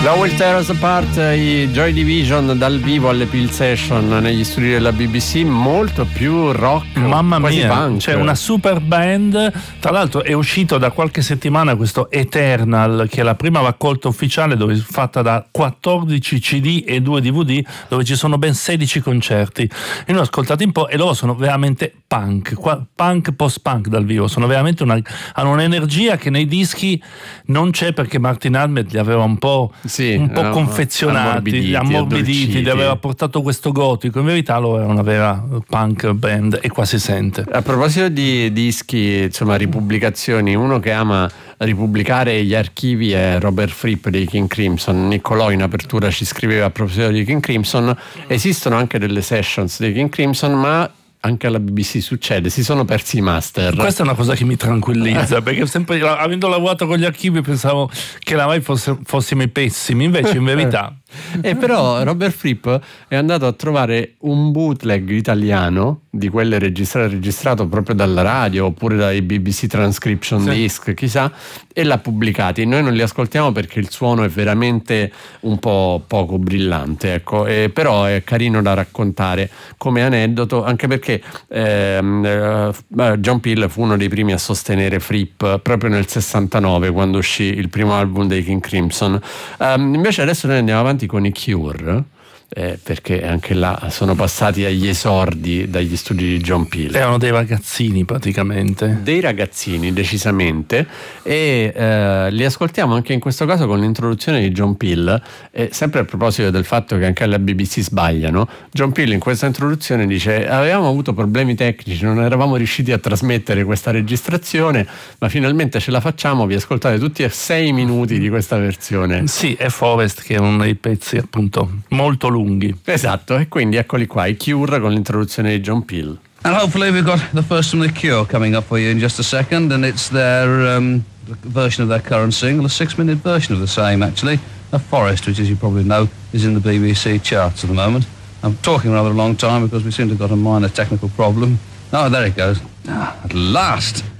Da Will Tear Us Apart, i Joy Division dal vivo alle Peel Session negli studi della BBC, molto più rock, mamma quasi mia, punk. c'è una super band. Tra l'altro è uscito da qualche settimana questo Eternal, che è la prima raccolta ufficiale fatta da 14 CD e 2 DVD, dove ci sono ben 16 concerti. Io ne ho ascoltati un po' e loro sono veramente punk post-punk dal vivo, sono veramente hanno un'energia che nei dischi non c'è, perché Martin Admet li aveva un po' confezionati, ammorbiditi, gli aveva portato questo gotico. In verità loro era una vera punk band e qua si sente. A proposito di dischi, insomma, ripubblicazioni, uno che ama ripubblicare gli archivi è Robert Fripp dei King Crimson. Niccolò in apertura ci scriveva a proposito di King Crimson: esistono anche delle sessions dei King Crimson, ma anche alla BBC succede, si sono persi i master. Questa è una cosa che mi tranquillizza, perché sempre, avendo lavorato con gli archivi, pensavo che oramai fossimo i pessimi, invece in verità però Robert Fripp è andato a trovare un bootleg italiano di quelle registrato proprio dalla radio oppure dai BBC Transcription Disc, chissà, e l'ha pubblicati. Noi non li ascoltiamo perché il suono è veramente un po' poco brillante, ecco, però è carino da raccontare come aneddoto, anche perché John Peel fu uno dei primi a sostenere Fripp proprio nel 69, quando uscì il primo album dei King Crimson. Invece adesso noi andiamo avanti con i Cure, perché anche là sono passati agli esordi dagli studi di John Peel. Erano dei ragazzini praticamente. Dei ragazzini, decisamente, e li ascoltiamo anche in questo caso con l'introduzione di John Peel, sempre a proposito del fatto che anche alla BBC sbagliano. John Peel in questa introduzione dice: avevamo avuto problemi tecnici, non eravamo riusciti a trasmettere questa registrazione, ma finalmente ce la facciamo, vi ascoltate tutti a 6 minuti di questa versione. Sì, è Forest, che è uno dei pezzi appunto molto lunghi. Esatto, e quindi eccoli qua, i Cure con l'introduzione di John Peel. And hopefully we've got the first from The Cure coming up for you in just a second, and it's their version of their current single, a 6-minute version of the same actually, A Forest, which as you probably know is in the BBC charts at the moment. I'm talking rather a long time because we seem to have got a minor technical problem. Oh, there it goes. At last!